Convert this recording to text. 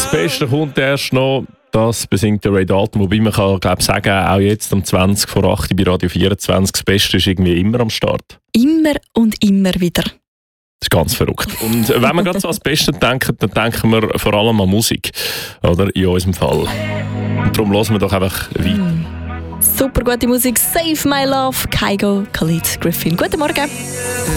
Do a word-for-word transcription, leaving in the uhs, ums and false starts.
das Beste kommt erst noch. Das besingt der Ray Dalton, wobei man kann, glaub, sagen, auch jetzt um zwanzig vor acht bei Radio vierundzwanzig, das Beste ist irgendwie immer am Start. Immer und immer wieder. Das ist ganz verrückt. Und wenn wir gerade so ans Beste denken, dann denken wir vor allem an Musik. Oder? In unserem Fall. Und darum hören wir doch einfach weiter. Mm. Super gute Musik. Save My Love. Kygo, Khalid, Griffin. Guten Morgen.